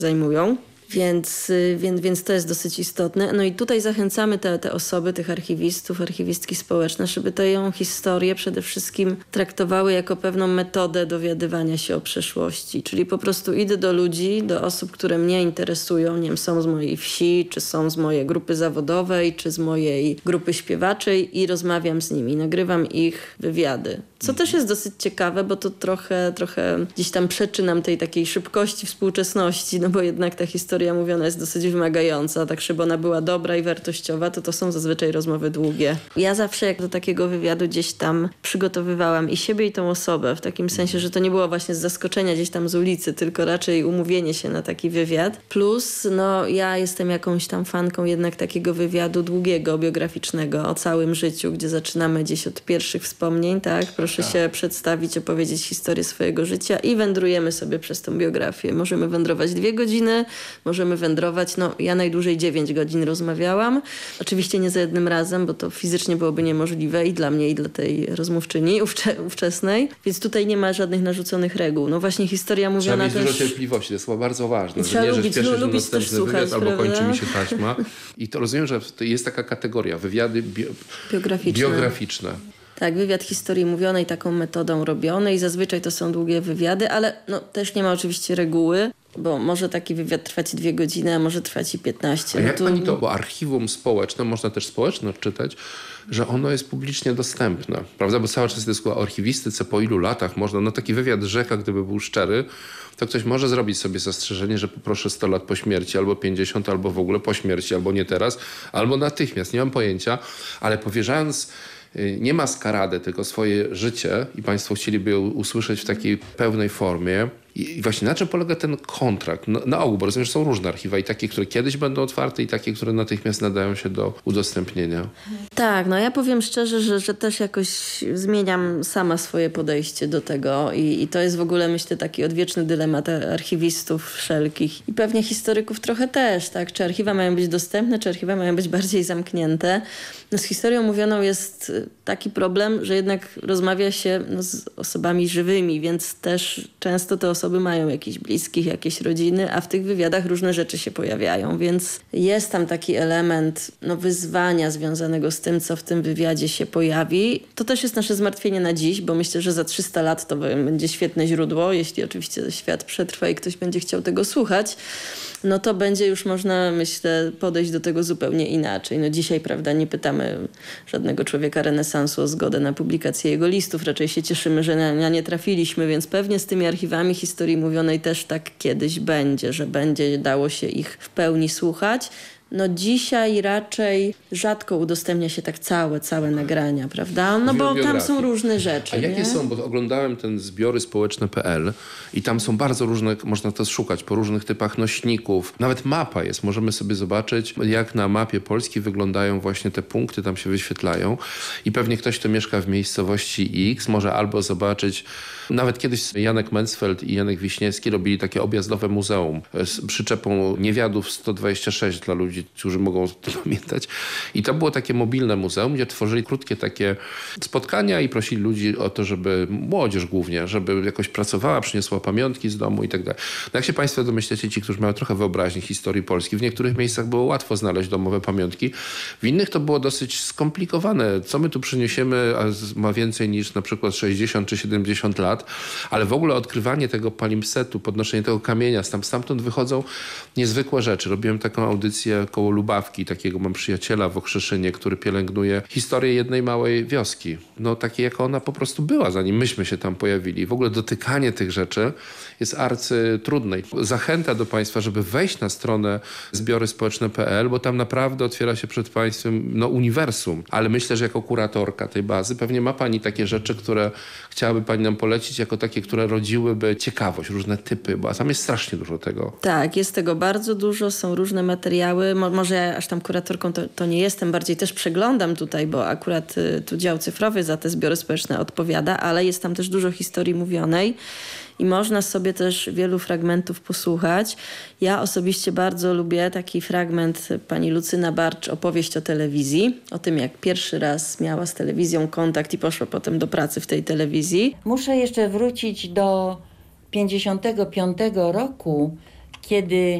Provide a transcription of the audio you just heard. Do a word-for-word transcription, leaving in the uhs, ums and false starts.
zajmują. Więc, więc, więc to jest dosyć istotne. No i tutaj zachęcamy te, te osoby, tych archiwistów, archiwistki społeczne, żeby tę historię przede wszystkim traktowały jako pewną metodę dowiadywania się o przeszłości. Czyli po prostu idę do ludzi, do osób, które mnie interesują, nie wiem, są z mojej wsi, czy są z mojej grupy zawodowej, czy z mojej grupy śpiewaczej i rozmawiam z nimi, nagrywam ich wywiady. Co też jest dosyć ciekawe, bo to trochę, trochę gdzieś tam przeczy nam tej takiej szybkości współczesności, no bo jednak ta historia mówiona jest dosyć wymagająca, tak żeby ona była dobra i wartościowa, to to są zazwyczaj rozmowy długie. Ja zawsze jak do takiego wywiadu gdzieś tam przygotowywałam i siebie i tą osobę, w takim sensie, że to nie było właśnie z zaskoczenia gdzieś tam z ulicy, tylko raczej umówienie się na taki wywiad. Plus, no ja jestem jakąś tam fanką jednak takiego wywiadu długiego, biograficznego o całym życiu, gdzie zaczynamy gdzieś od pierwszych wspomnień, tak? Proszę Proszę się przedstawić, opowiedzieć historię swojego życia i wędrujemy sobie przez tą biografię. Możemy wędrować dwie godziny, możemy wędrować, no ja najdłużej dziewięć godzin rozmawiałam. Oczywiście nie za jednym razem, bo to fizycznie byłoby niemożliwe i dla mnie, i dla tej rozmówczyni ówcze- ówczesnej. Więc tutaj nie ma żadnych narzuconych reguł. No właśnie historia mówiona też... Trzeba mieć też... dużo cierpliwości, to jest bardzo ważne. Trzeba że nie, lubić, że śpieszy, lubić że też słuchać, wywiad, albo prawda? kończy mi się taśma. I to rozumiem, że to jest taka kategoria, wywiady bio... biograficzne. biograficzne. Tak, wywiad historii mówionej taką metodą robiony i zazwyczaj to są długie wywiady, ale no, też nie ma oczywiście reguły, bo może taki wywiad trwać dwie godziny, a może trwać i piętnaście. A no jak tu... pani to, bo archiwum społeczne, można też społeczne odczytać, że ono jest publicznie dostępne, prawda? Bo cały czas jest o archiwistyce, po ilu latach można, no taki wywiad rzeka, gdyby był szczery, to ktoś może zrobić sobie zastrzeżenie, że poproszę sto lat po śmierci, albo pięćdziesiąt, albo w ogóle po śmierci, albo nie teraz, albo natychmiast, nie mam pojęcia, ale powierzając nie maskaradę, tylko swoje życie i państwo chcieliby ją usłyszeć w takiej pełnej formie. I właśnie na czym polega ten kontrakt? Na, na ogół, bo rozumiem, że są różne archiwa i takie, które kiedyś będą otwarte i takie, które natychmiast nadają się do udostępnienia. Tak, no ja powiem szczerze, że, że też jakoś zmieniam sama swoje podejście do tego i, i to jest w ogóle, myślę, taki odwieczny dylemat archiwistów wszelkich i pewnie historyków trochę też, tak? Czy archiwa mają być dostępne, czy archiwa mają być bardziej zamknięte? No z historią mówioną jest taki problem, że jednak rozmawia się no, z osobami żywymi, więc też często te osoby mają jakichś bliskich, jakieś rodziny, a w tych wywiadach różne rzeczy się pojawiają, więc jest tam taki element no, wyzwania związanego z tym, co w tym wywiadzie się pojawi. To też jest nasze zmartwienie na dziś, bo myślę, że za trzysta lat to będzie świetne źródło, jeśli oczywiście świat przetrwa i ktoś będzie chciał tego słuchać, no to będzie już można, myślę, podejść do tego zupełnie inaczej. No dzisiaj, prawda, nie pytamy żadnego człowieka renesansu o zgodę na publikację jego listów, raczej się cieszymy, że na, na nie trafiliśmy, więc pewnie z tymi archiwami historii mówionej też tak kiedyś będzie, że będzie dało się ich w pełni słuchać. No dzisiaj raczej rzadko udostępnia się tak całe, całe nagrania, prawda? No bo tam są różne rzeczy. A jakie nie? są, bo oglądałem ten zbiory społeczne kropka pe el i tam są bardzo różne, można to szukać po różnych typach nośników. Nawet mapa jest, możemy sobie zobaczyć, jak na mapie Polski wyglądają właśnie te punkty, tam się wyświetlają i pewnie ktoś, kto mieszka w miejscowości X, może albo zobaczyć, nawet kiedyś Janek Mansfeld i Janek Wiśniewski robili takie objazdowe muzeum z przyczepą niewiadów sto dwadzieścia sześć dla ludzi, którzy mogą to pamiętać. I to było takie mobilne muzeum, gdzie tworzyli krótkie takie spotkania i prosili ludzi o to, żeby, młodzież głównie, żeby jakoś pracowała, przyniosła pamiątki z domu i tak dalej. No jak się państwo domyślacie, ci, którzy mają trochę wyobraźni historii Polski, w niektórych miejscach było łatwo znaleźć domowe pamiątki, w innych to było dosyć skomplikowane. Co my tu przyniesiemy, a ma więcej niż na przykład sześćdziesiąt czy siedemdziesiąt lat, ale w ogóle odkrywanie tego palimpsetu, podnoszenie tego kamienia, tam, stamtąd wychodzą niezwykłe rzeczy. Robiłem taką audycję koło Lubawki, takiego mam przyjaciela w Okrzeszynie, który pielęgnuje historię jednej małej wioski. No takiej, jaka ona po prostu była, zanim myśmy się tam pojawili. W ogóle dotykanie tych rzeczy jest arcytrudne. Zachęta do państwa, żeby wejść na stronę zbiory społeczne kropka pe el, bo tam naprawdę otwiera się przed państwem no, uniwersum. Ale myślę, że jako kuratorka tej bazy pewnie ma pani takie rzeczy, które chciałaby pani nam polecić, jako takie, które rodziłyby ciekawość, różne typy, bo tam jest strasznie dużo tego. Tak, jest tego bardzo dużo, są różne materiały. Mo- może ja aż tam kuratorką to, to nie jestem, bardziej też przeglądam tutaj, bo akurat y, tu dział cyfrowy za te zbiory społeczne odpowiada, ale jest tam też dużo historii mówionej i można sobie też wielu fragmentów posłuchać. Ja osobiście bardzo lubię taki fragment pani Lucyna Barcz, opowieść o telewizji, o tym jak pierwszy raz miała z telewizją kontakt i poszła potem do pracy w tej telewizji. Muszę jeszcze wrócić do pięćdziesiątego piątego roku, kiedy